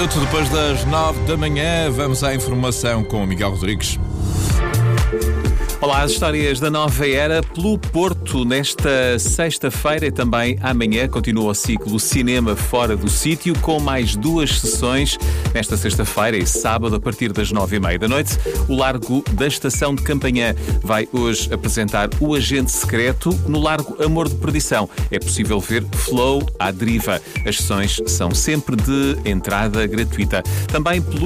minuto depois das 9 da manhã, vamos à informação com o Miguel Rodrigues. Olá, as histórias da nova era pelo Porto. Nesta sexta-feira e também amanhã continua o ciclo Cinema Fora do Sítio, com mais 2 sessões. Nesta sexta-feira e sábado, a partir das 9h30 da noite, o Largo da Estação de Campanhã vai hoje apresentar O Agente Secreto. No Largo Amor de Perdição é possível ver Flow à Deriva. As sessões são sempre de entrada gratuita. Também pelo